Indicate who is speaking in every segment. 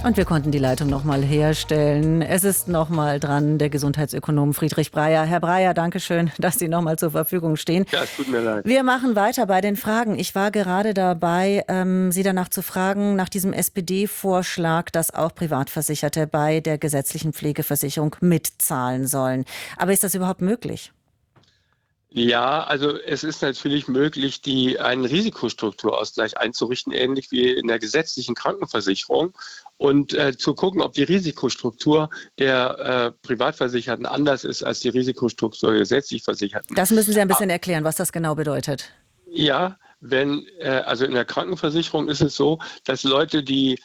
Speaker 1: Und wir konnten die Leitung nochmal herstellen. Es ist nochmal dran der Gesundheitsökonom Friedrich Breyer. Herr Breyer, danke schön, dass Sie nochmal zur Verfügung stehen.
Speaker 2: Ja, es tut mir leid.
Speaker 1: Wir machen weiter bei den Fragen. Ich war gerade dabei, Sie danach zu fragen, nach diesem SPD-Vorschlag, dass auch Privatversicherte bei der gesetzlichen Pflegeversicherung mitzahlen sollen. Aber ist das überhaupt möglich?
Speaker 2: Ja, also es ist natürlich möglich, einen Risikostrukturausgleich einzurichten, ähnlich wie in der gesetzlichen Krankenversicherung und zu gucken, ob die Risikostruktur der Privatversicherten anders ist als die Risikostruktur der gesetzlich Versicherten.
Speaker 1: Das müssen Sie ein bisschen erklären, was das genau bedeutet.
Speaker 2: Ja, also in der Krankenversicherung ist es so, dass Leute, die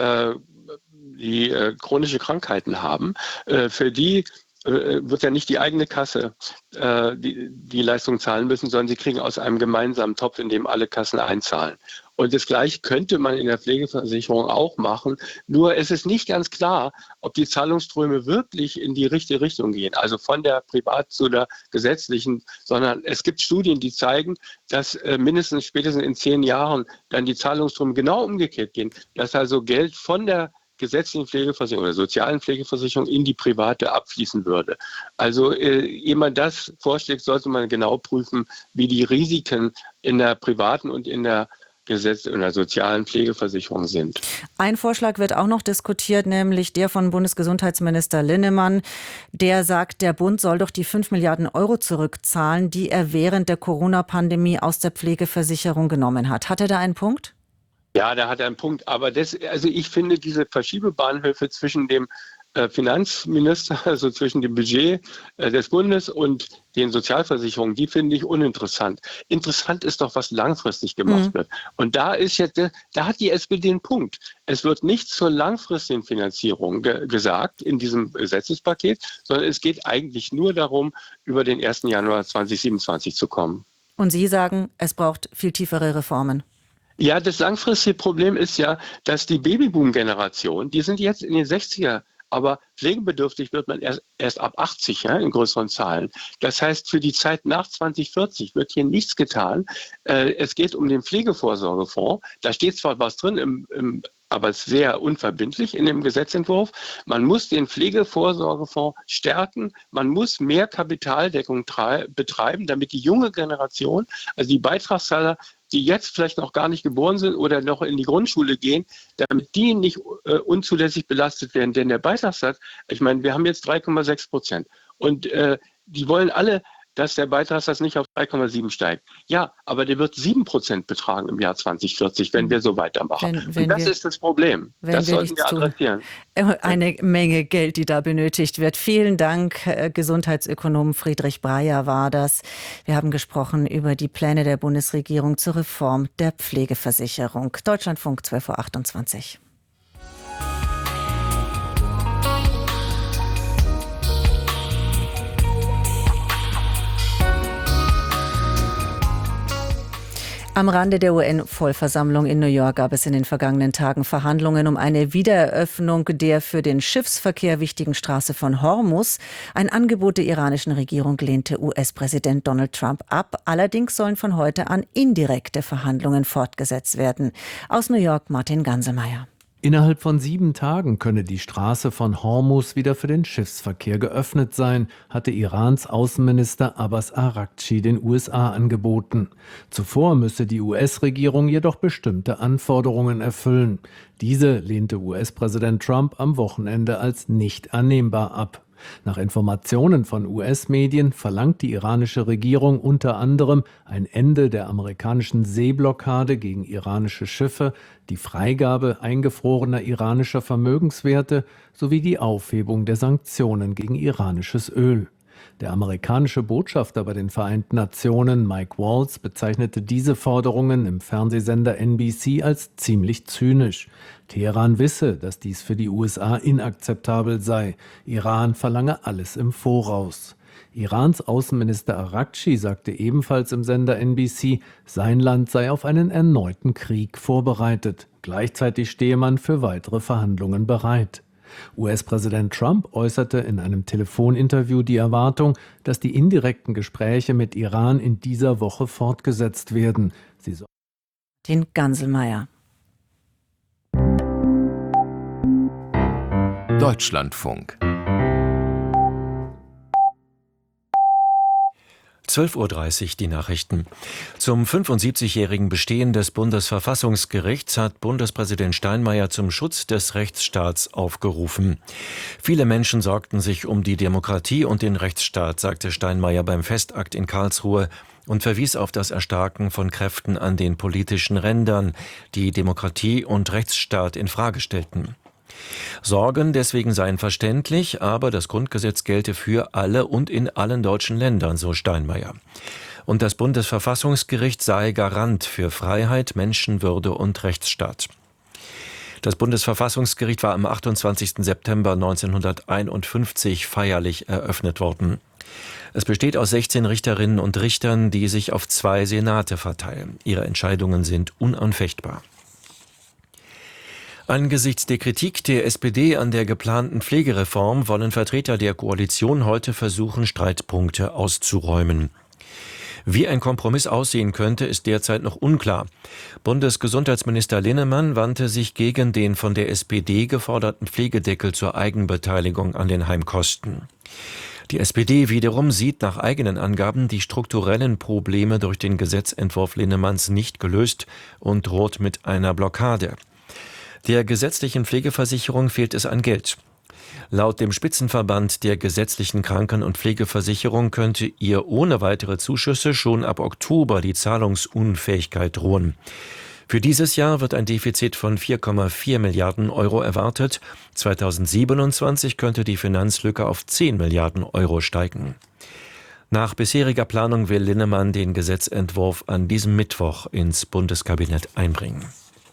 Speaker 2: chronische Krankheiten haben, für die wird ja nicht die eigene Kasse die Leistung zahlen müssen, sondern sie kriegen aus einem gemeinsamen Topf, in dem alle Kassen einzahlen. Und das Gleiche könnte man in der Pflegeversicherung auch machen. Nur es ist nicht ganz klar, ob die Zahlungsströme wirklich in die richtige Richtung gehen, also von der privat zu der gesetzlichen, sondern es gibt Studien, die zeigen, dass spätestens in 10 Jahren dann die Zahlungsströme genau umgekehrt gehen, dass also Geld von der gesetzlichen Pflegeversicherung oder sozialen Pflegeversicherung in die private abfließen würde. Also ehe man das vorschlägt, sollte man genau prüfen, wie die Risiken in der privaten und in der sozialen Pflegeversicherung sind.
Speaker 1: Ein Vorschlag wird auch noch diskutiert, nämlich der von Bundesgesundheitsminister Linnemann. Der sagt, der Bund soll doch die 5 Milliarden Euro zurückzahlen, die er während der Corona-Pandemie aus der Pflegeversicherung genommen hat. Hat er da einen Punkt?
Speaker 2: Ja, da hat er einen Punkt. Aber also ich finde diese Verschiebebahnhöfe zwischen dem Finanzminister, also zwischen dem Budget des Bundes und den Sozialversicherungen, die finde ich uninteressant. Interessant ist doch, was langfristig gemacht wird. Und da hat die SPD einen Punkt. Es wird nicht zur langfristigen Finanzierung gesagt in diesem Gesetzespaket, sondern es geht eigentlich nur darum, über den 1. Januar 2027 zu kommen.
Speaker 1: Und Sie sagen, es braucht viel tiefere Reformen.
Speaker 2: Ja, das langfristige Problem ist ja, dass die Babyboom-Generation, die sind jetzt in den 60er, aber pflegebedürftig wird man erst ab 80, ja, in größeren Zahlen. Das heißt, für die Zeit nach 2040 wird hier nichts getan. Es geht um den Pflegevorsorgefonds. Da steht zwar was drin, aber sehr unverbindlich in dem Gesetzentwurf. Man muss den Pflegevorsorgefonds stärken. Man muss mehr Kapitaldeckung betreiben, damit die junge Generation, also die Beitragszahler, die jetzt vielleicht noch gar nicht geboren sind oder noch in die Grundschule gehen, damit die nicht unzulässig belastet werden. Denn der Beitragssatz, ich meine, wir haben jetzt 3,6%. Und die wollen alle, dass der Beitragssatz nicht auf 3,7 steigt. Ja, aber der wird 7% betragen im Jahr 2040, wenn wir so weitermachen. Und das ist das Problem. Das sollten wir adressieren.
Speaker 1: Eine Menge Geld, die da benötigt wird. Vielen Dank, Gesundheitsökonom Friedrich Breyer war das. Wir haben gesprochen über die Pläne der Bundesregierung zur Reform der Pflegeversicherung. Deutschlandfunk 12:28 Uhr. Am Rande der UN-Vollversammlung in New York gab es in den vergangenen Tagen Verhandlungen um eine Wiedereröffnung der für den Schiffsverkehr wichtigen Straße von Hormuz. Ein Angebot der iranischen Regierung lehnte US-Präsident Donald Trump ab. Allerdings sollen von heute an indirekte Verhandlungen fortgesetzt werden. Aus New York Martin Ganselmeier.
Speaker 3: Innerhalb von 7 Tagen könne die Straße von Hormuz wieder für den Schiffsverkehr geöffnet sein, hatte Irans Außenminister Abbas Araghchi den USA angeboten. Zuvor müsse die US-Regierung jedoch bestimmte Anforderungen erfüllen. Diese lehnte US-Präsident Trump am Wochenende als nicht annehmbar ab. Nach Informationen von US-Medien verlangt die iranische Regierung unter anderem ein Ende der amerikanischen Seeblockade gegen iranische Schiffe, die Freigabe eingefrorener iranischer Vermögenswerte sowie die Aufhebung der Sanktionen gegen iranisches Öl. Der amerikanische Botschafter bei den Vereinten Nationen, Mike Waltz, bezeichnete diese Forderungen im Fernsehsender NBC als ziemlich zynisch. Teheran wisse, dass dies für die USA inakzeptabel sei. Iran verlange alles im Voraus. Irans Außenminister Araghchi sagte ebenfalls im Sender NBC, sein Land sei auf einen erneuten Krieg vorbereitet. Gleichzeitig stehe man für weitere Verhandlungen bereit. US-Präsident Trump äußerte in einem Telefoninterview die Erwartung, dass die indirekten Gespräche mit Iran in dieser Woche fortgesetzt werden.
Speaker 1: Den Ganselmeier.
Speaker 4: Deutschlandfunk
Speaker 5: 12:30 Uhr die Nachrichten. Zum 75-jährigen Bestehen des Bundesverfassungsgerichts hat Bundespräsident Steinmeier zum Schutz des Rechtsstaats aufgerufen. Viele Menschen sorgten sich um die Demokratie und den Rechtsstaat, sagte Steinmeier beim Festakt in Karlsruhe und verwies auf das Erstarken von Kräften an den politischen Rändern, die Demokratie und Rechtsstaat in Frage stellten. Sorgen deswegen seien verständlich, aber das Grundgesetz gelte für alle und in allen deutschen Ländern, so Steinmeier. Und das Bundesverfassungsgericht sei Garant für Freiheit, Menschenwürde und Rechtsstaat. Das Bundesverfassungsgericht war am 28. September 1951 feierlich eröffnet worden. Es besteht aus 16 Richterinnen und Richtern, die sich auf 2 Senate verteilen. Ihre Entscheidungen sind unanfechtbar. Angesichts der Kritik der SPD an der geplanten Pflegereform wollen Vertreter der Koalition heute versuchen, Streitpunkte auszuräumen. Wie ein Kompromiss aussehen könnte, ist derzeit noch unklar. Bundesgesundheitsminister Linnemann wandte sich gegen den von der SPD geforderten Pflegedeckel zur Eigenbeteiligung an den Heimkosten. Die SPD wiederum sieht nach eigenen Angaben die strukturellen Probleme durch den Gesetzentwurf Linnemanns nicht gelöst und droht mit einer Blockade. Der gesetzlichen Pflegeversicherung fehlt es an Geld. Laut dem Spitzenverband der gesetzlichen Kranken- und Pflegeversicherung könnte ihr ohne weitere Zuschüsse schon ab Oktober die Zahlungsunfähigkeit drohen. Für dieses Jahr wird ein Defizit von 4,4 Milliarden Euro erwartet. 2027 könnte die Finanzlücke auf 10 Milliarden Euro steigen. Nach bisheriger Planung will Linnemann den Gesetzentwurf an diesem Mittwoch ins Bundeskabinett einbringen.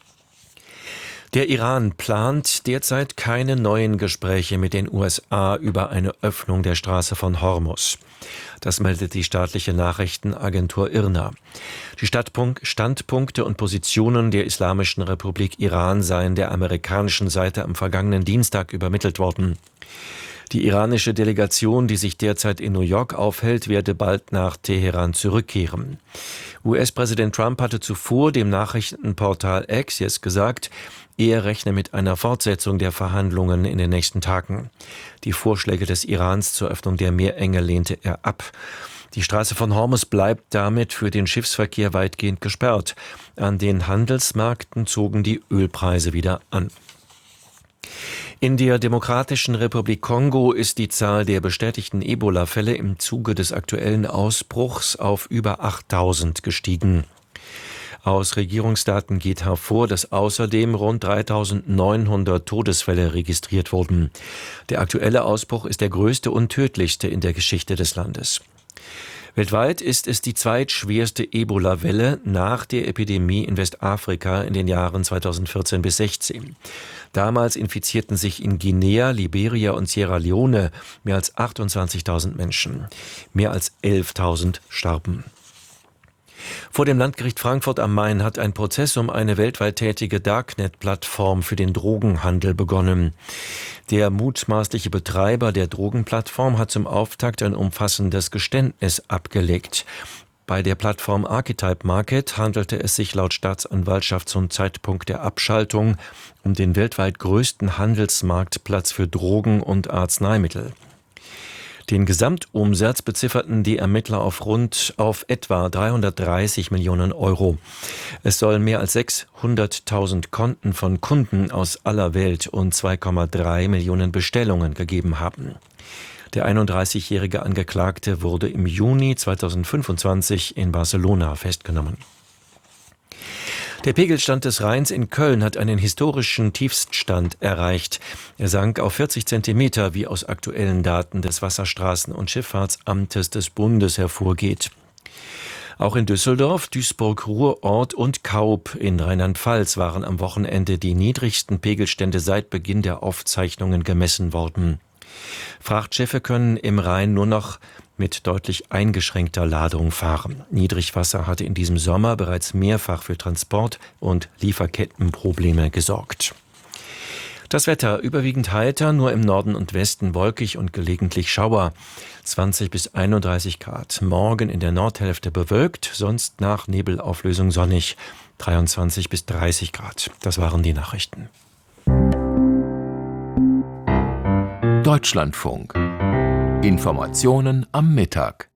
Speaker 5: Der Iran plant derzeit keine neuen Gespräche mit den USA über eine Öffnung der Straße von Hormuz. Das meldet die staatliche Nachrichtenagentur IRNA. Die Standpunkte und Positionen der Islamischen Republik Iran seien der amerikanischen Seite am vergangenen Dienstag übermittelt worden. Die iranische Delegation, die sich derzeit in New York aufhält, werde bald nach Teheran zurückkehren. US-Präsident Trump hatte zuvor dem Nachrichtenportal Axios gesagt, er rechne mit einer Fortsetzung der Verhandlungen in den nächsten Tagen. Die Vorschläge des Irans zur Öffnung der Meerenge lehnte er ab. Die Straße von Hormuz bleibt damit für den Schiffsverkehr weitgehend gesperrt. An den Handelsmärkten zogen die Ölpreise wieder an. In der Demokratischen Republik Kongo ist die Zahl der bestätigten Ebola-Fälle im Zuge des aktuellen Ausbruchs auf über 8.000 gestiegen. Aus Regierungsdaten geht hervor, dass außerdem rund 3.900 Todesfälle registriert wurden. Der aktuelle Ausbruch ist der größte und tödlichste in der Geschichte des Landes. Weltweit ist es die zweitschwerste Ebola-Welle nach der Epidemie in Westafrika in den Jahren 2014 bis 2016. Damals infizierten sich in Guinea, Liberia und Sierra Leone mehr als 28.000 Menschen. Mehr als 11.000 starben. Vor dem Landgericht Frankfurt am Main hat ein Prozess um eine weltweit tätige Darknet-Plattform für den Drogenhandel begonnen. Der mutmaßliche Betreiber der Drogenplattform hat zum Auftakt ein umfassendes Geständnis abgelegt. Bei der Plattform Archetype Market handelte es sich laut Staatsanwaltschaft zum Zeitpunkt der Abschaltung um den weltweit größten Handelsmarktplatz für Drogen und Arzneimittel. Den Gesamtumsatz bezifferten die Ermittler auf etwa 330 Millionen Euro. Es sollen mehr als 600.000 Konten von Kunden aus aller Welt und 2,3 Millionen Bestellungen gegeben haben. Der 31-jährige Angeklagte wurde im Juni 2025 in Barcelona festgenommen. Der Pegelstand des Rheins in Köln hat einen historischen Tiefststand erreicht. Er sank auf 40 Zentimeter, wie aus aktuellen Daten des Wasserstraßen- und Schifffahrtsamtes des Bundes hervorgeht. Auch in Düsseldorf, Duisburg-Ruhrort und Kaub in Rheinland-Pfalz waren am Wochenende die niedrigsten Pegelstände seit Beginn der Aufzeichnungen gemessen worden. Frachtschiffe können im Rhein nur noch mit deutlich eingeschränkter Ladung fahren. Niedrigwasser hatte in diesem Sommer bereits mehrfach für Transport- und Lieferkettenprobleme gesorgt. Das Wetter überwiegend heiter, nur im Norden und Westen wolkig und gelegentlich Schauer. 20 bis 31 Grad. Morgen in der Nordhälfte bewölkt, sonst nach Nebelauflösung sonnig. 23 bis 30 Grad. Das waren die Nachrichten.
Speaker 4: Deutschlandfunk. Informationen am Mittag.